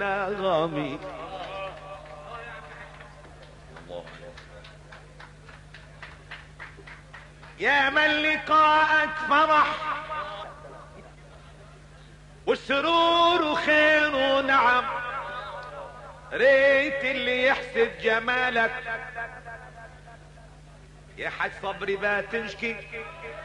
ونغمي. يا من لقاءك فرح والسرور وخير ونعم، ريت اللي يحسد جمالك يا حج صبري باتشكي